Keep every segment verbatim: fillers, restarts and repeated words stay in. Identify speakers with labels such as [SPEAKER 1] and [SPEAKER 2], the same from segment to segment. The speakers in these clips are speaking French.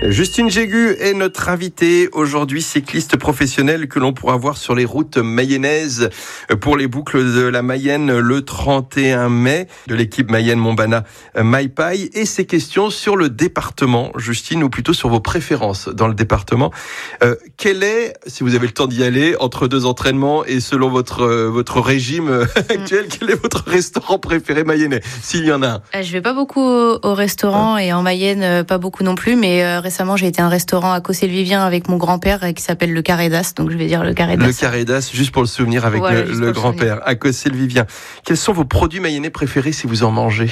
[SPEAKER 1] Justine Jégu est notre invitée aujourd'hui, cycliste professionnelle que l'on pourra voir sur les routes mayennaises pour les boucles de la Mayenne le trente et un mai de l'équipe Mayenne Montbana Maipai, et ses questions sur le département, Justine, ou plutôt sur vos préférences dans le département. Euh, quel est, si vous avez le temps d'y aller, entre deux entraînements et selon votre euh, votre régime actuel, quel est votre restaurant préféré mayennais, s'il y en a un?
[SPEAKER 2] Je vais pas beaucoup au, au restaurant et en Mayenne pas beaucoup non plus, mais euh, récemment j'ai été à un restaurant à Cossé-le-Vivien avec mon grand-père qui s'appelle le Carré d'As, donc je vais dire le Carré d'As.
[SPEAKER 1] Le Carré d'As, juste pour le souvenir avec
[SPEAKER 2] voilà,
[SPEAKER 1] le, le grand-père, à Cossé-le-Vivien. Quels sont vos produits mayennais préférés si vous en mangez?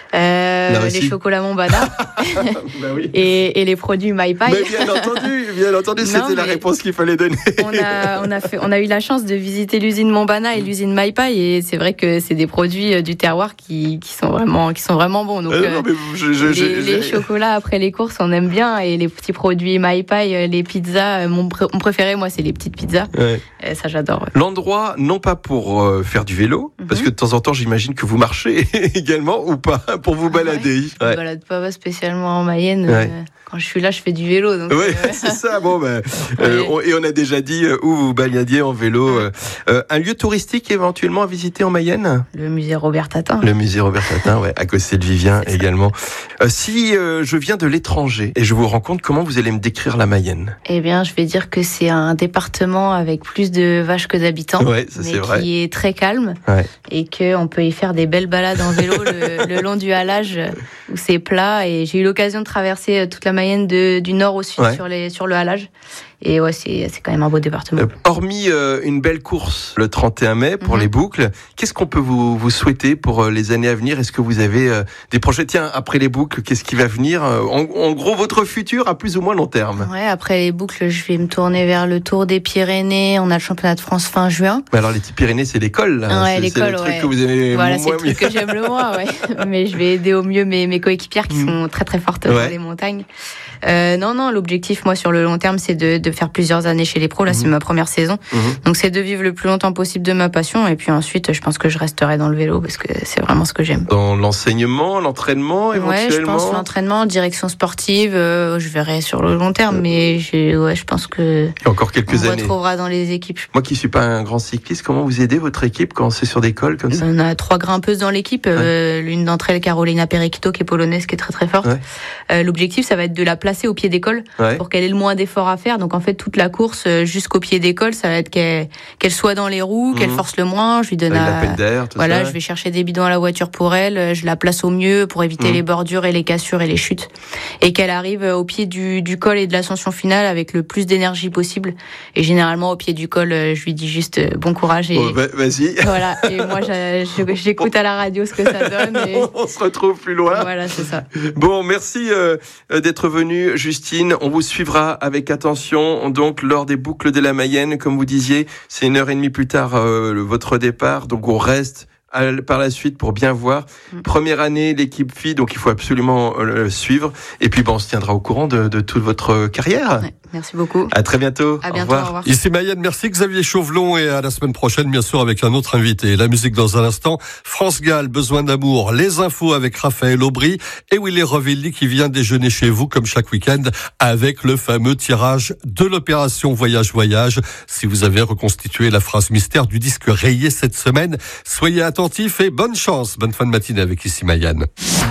[SPEAKER 2] euh, Les chocolats Montbana
[SPEAKER 1] bah oui.
[SPEAKER 2] et, et les produits Maipai.
[SPEAKER 1] Mais bien entendu, bien entendu, c'était non, la réponse qu'il fallait donner.
[SPEAKER 2] On a, on, a fait, on a eu la chance de visiter l'usine Montbana et l'usine Maipai, et c'est vrai que c'est des produits du terroir qui, qui, sont, vraiment, qui sont vraiment bons. Donc, euh, non, mais je, je, les, je, les chocolats après les courses, on aime bien, et les petits produits Maipai, les pizzas, mon, pr- mon préféré, moi, c'est les petites pizzas. Ouais. Et ça, j'adore. Ouais.
[SPEAKER 1] L'endroit, non pas pour euh, faire du vélo, mm-hmm. parce que de temps en temps, j'imagine que vous marchez également, ou pas, pour vous balader.
[SPEAKER 2] Ouais. Je ne me balade pas spécialement en Mayenne. Ouais. Euh, quand je suis là, je fais du vélo. Donc,
[SPEAKER 1] oui,
[SPEAKER 2] euh...
[SPEAKER 1] c'est ça. Bon, ben, euh, oui. on, et on a déjà dit euh, où vous vous baladiez en vélo. Euh, euh, un lieu touristique éventuellement à visiter en Mayenne?
[SPEAKER 2] Le musée Robert Tatin.
[SPEAKER 1] Le musée Robert Tatin, ouais, à Cossé-le-Vivien également. Euh, si euh, je viens de l'étranger et je vous rencontre, comment vous allez me décrire la Mayenne?
[SPEAKER 2] Eh bien, je vais dire que c'est un département avec plus de vaches que d'habitants,
[SPEAKER 1] ouais, ça,
[SPEAKER 2] mais
[SPEAKER 1] c'est vrai.
[SPEAKER 2] qui est très calme, ouais. Et qu'on peut y faire des belles balades en vélo le, le long du halage où c'est plat. Et j'ai eu l'occasion de traverser toute la Mayenne de, du nord au sud, ouais. sur, les, sur le halage. Et ouais, c'est, c'est quand même un beau département. Euh,
[SPEAKER 1] hormis euh, une belle course le trente et un mai pour mm-hmm. les boucles, qu'est-ce qu'on peut vous, vous souhaiter pour euh, les années à venir? Est-ce que vous avez euh, des projets? Tiens, après les boucles, qu'est-ce qui va venir? en, en gros, votre futur à plus ou moins long terme.
[SPEAKER 2] Ouais, après les boucles, je vais me tourner vers le Tour des Pyrénées. On a le championnat de France fin juin.
[SPEAKER 1] Mais alors, les Pyrénées, c'est l'école, là.
[SPEAKER 2] Ouais,
[SPEAKER 1] c'est,
[SPEAKER 2] l'école,
[SPEAKER 1] c'est le truc
[SPEAKER 2] ouais.
[SPEAKER 1] que vous aimez.
[SPEAKER 2] Voilà, c'est le truc que j'aime le moins, ouais. Mais je vais aider au mieux mes, mes coéquipières qui mm. sont très très fortes ouais. dans les montagnes. Euh, non, non, l'objectif, moi, sur le long terme, c'est de, de faire plusieurs années chez les pros. Là, mmh. c'est ma première saison. Mmh. Donc, c'est de vivre le plus longtemps possible de ma passion. Et puis ensuite, je pense que je resterai dans le vélo parce que c'est vraiment ce que j'aime.
[SPEAKER 1] Dans l'enseignement, l'entraînement, éventuellement?
[SPEAKER 2] Ouais, je pense l'entraînement, direction sportive. Euh, je verrai sur le long terme, mais j'ai, ouais, je pense que.
[SPEAKER 1] Il y a encore quelques
[SPEAKER 2] on
[SPEAKER 1] années.
[SPEAKER 2] On retrouvera dans les équipes.
[SPEAKER 1] Moi qui suis pas un grand cycliste, comment vous aidez votre équipe quand c'est sur des cols comme ça?
[SPEAKER 2] On a trois grimpeuses dans l'équipe. Ouais. Euh, l'une d'entre elles, Carolina Perekito, qui est polonaise, qui est très très forte. Ouais. Euh, l'objectif, ça va être de la placer au pied des cols. Ouais. Pour qu'elle ait le moins d'efforts à faire. Donc en fait, toute la course jusqu'au pied d'école, ça va être qu'elle, qu'elle soit dans les roues, mmh. qu'elle force le moins. Je lui donne
[SPEAKER 1] avec
[SPEAKER 2] à...
[SPEAKER 1] la peine d'air, tout
[SPEAKER 2] voilà,
[SPEAKER 1] ça.
[SPEAKER 2] Je vais chercher des bidons à la voiture pour elle. Je la place au mieux pour éviter mmh. les bordures et les cassures et les chutes. Et qu'elle arrive au pied du, du col et de l'ascension finale avec le plus d'énergie possible. Et généralement, au pied du col, je lui dis juste bon courage. Et...
[SPEAKER 1] Oh, bah, vas-y.
[SPEAKER 2] Voilà. Et moi, j'écoute à la radio ce que ça donne. Et...
[SPEAKER 1] On se retrouve plus loin.
[SPEAKER 2] Voilà, c'est ça.
[SPEAKER 1] Bon, merci euh, d'être venue, Justine. On vous suivra avec attention, donc, lors des boucles de la Mayenne. Comme vous disiez, c'est une heure et demie plus tard euh, votre départ, donc on reste à, par la suite pour bien voir. Mmh. Première année, l'équipe fille, donc il faut absolument euh, suivre. Et puis, bon, on se tiendra au courant de, de toute votre carrière.
[SPEAKER 2] Ouais, merci beaucoup.
[SPEAKER 1] À très bientôt.
[SPEAKER 2] À bientôt,
[SPEAKER 1] au revoir.
[SPEAKER 2] au revoir.
[SPEAKER 3] Ici Mayenne, merci Xavier Chauvelon, et à la semaine prochaine, bien sûr, avec un autre invité. La musique dans un instant. France Gall, Besoin d'amour. Les infos avec Raphaël Aubry et Willy Revelli qui vient déjeuner chez vous, comme chaque week-end, avec le fameux tirage de l'opération Voyage Voyage. Si vous avez reconstitué la phrase mystère du disque rayé cette semaine, soyez attentifs et bonne chance. Bonne fin de matinée avec Ici Mayenne.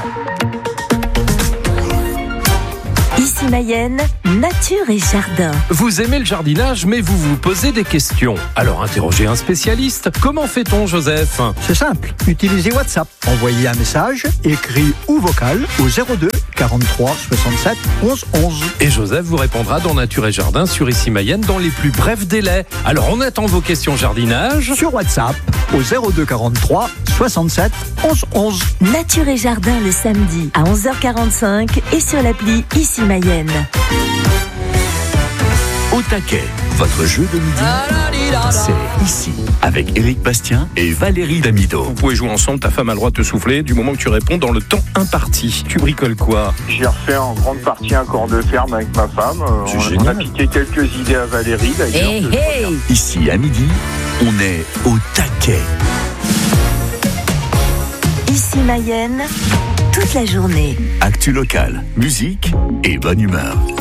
[SPEAKER 4] Ici Mayenne, nature et jardin.
[SPEAKER 5] Vous aimez le jardinage, mais vous vous posez des questions. Alors interrogez un spécialiste. Comment fait-on, Joseph?
[SPEAKER 6] C'est simple. Utilisez WhatsApp. Envoyez un message, écrit ou vocal, au zéro deux quarante-trois soixante-sept onze onze.
[SPEAKER 5] Et Joseph vous répondra dans Nature et Jardin sur Ici Mayenne dans les plus brefs délais. Alors on attend vos questions jardinage.
[SPEAKER 6] Sur WhatsApp, au zéro deux quarante-trois soixante-sept onze onze.
[SPEAKER 4] Nature et Jardin le samedi à onze heures quarante-cinq et sur l'appli Ici Mayenne.
[SPEAKER 7] Au taquet, votre jeu de midi, c'est ici, avec Éric Bastien et Valérie Damido.
[SPEAKER 5] Vous pouvez jouer ensemble, ta femme a le droit de te souffler du moment que tu réponds dans le temps imparti. Tu bricoles quoi?
[SPEAKER 8] J'ai refait en grande partie un corps de ferme avec ma femme.
[SPEAKER 5] C'est
[SPEAKER 8] on,
[SPEAKER 5] génial.
[SPEAKER 8] on a piqué quelques idées à Valérie d'ailleurs.
[SPEAKER 4] Hey, hey.
[SPEAKER 7] Ici, à midi, on est au taquet.
[SPEAKER 4] Ici Mayenne, toute la journée.
[SPEAKER 7] Actu locale, musique et bonne humeur.